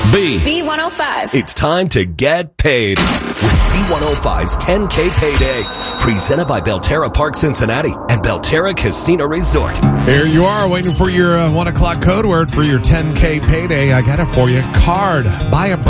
B105. It's time to get paid with B105's 10K Payday. Presented by Belterra Park Cincinnati and Belterra Casino Resort. Here you are waiting for your 1 o'clock code word for your 10K Payday. I got it for you. Card. Buy a